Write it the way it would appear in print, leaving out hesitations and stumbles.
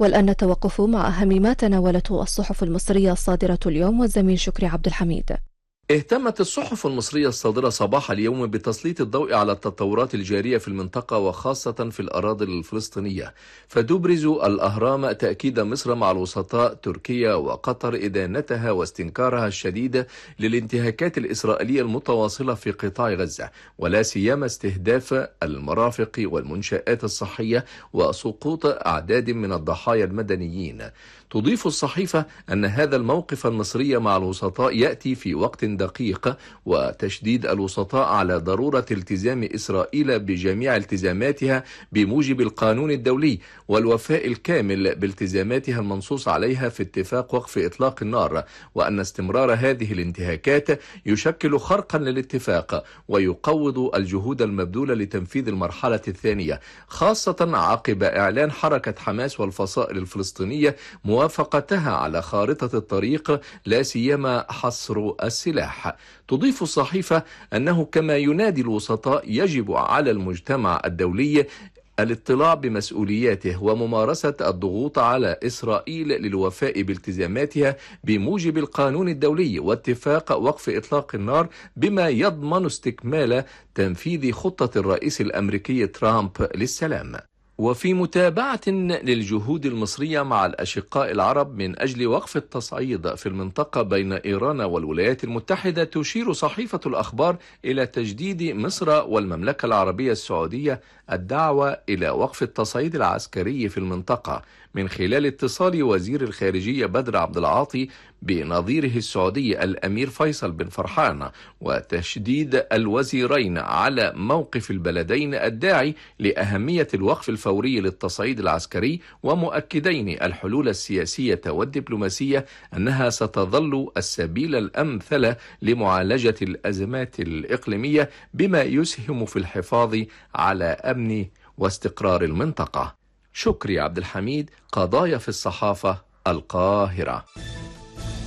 والآن نتوقف مع أهم ما تناولته الصحف المصرية الصادرة اليوم، والزميل شكري عبد الحميد. اهتمت الصحف المصرية الصادرة صباح اليوم بتسليط الضوء على التطورات الجارية في المنطقة وخاصة في الأراضي الفلسطينية، فتبرز الأهرام تأكيد مصر مع الوسطاء تركيا وقطر إدانتها واستنكارها الشديد للانتهاكات الإسرائيلية المتواصلة في قطاع غزة، ولا سيما استهداف المرافق والمنشآت الصحية وسقوط أعداد من الضحايا المدنيين. تضيف الصحيفة أن هذا الموقف المصري مع الوسطاء يأتي في وقت دقيق، وتشديد الوسطاء على ضرورة التزام إسرائيل بجميع التزاماتها بموجب القانون الدولي والوفاء الكامل بالتزاماتها المنصوص عليها في اتفاق وقف إطلاق النار، وأن استمرار هذه الانتهاكات يشكل خرقا للاتفاق ويقوض الجهود المبذولة لتنفيذ المرحلة الثانية، خاصة عقب إعلان حركة حماس والفصائل الفلسطينية موافقتها على خارطة الطريق، لا سيما حصر السلاح. تضيف الصحيفة أنه كما ينادي الوسطاء يجب على المجتمع الدولي الاطلاع بمسؤولياته وممارسة الضغوط على إسرائيل للوفاء بالتزاماتها بموجب القانون الدولي واتفاق وقف إطلاق النار، بما يضمن استكمال تنفيذ خطة الرئيس الأمريكي ترامب للسلام. وفي متابعة للجهود المصرية مع الأشقاء العرب من أجل وقف التصعيد في المنطقة بين إيران والولايات المتحدة، تشير صحيفة الأخبار إلى تجديد مصر والمملكة العربية السعودية الدعوة إلى وقف التصعيد العسكري في المنطقة من خلال اتصال وزير الخارجية بدر عبد العاطي بنظيره السعودي الأمير فيصل بن فرحان، وتشديد الوزيرين على موقف البلدين الداعي لأهمية الوقف الفوري للتصعيد العسكري، ومؤكدين الحلول السياسية والدبلوماسية أنها ستظل السبيل الأمثل لمعالجة الأزمات الإقليمية، بما يسهم في الحفاظ على أمن واستقرار المنطقة. شكري عبد الحميد، قضايا في الصحافة، القاهرة.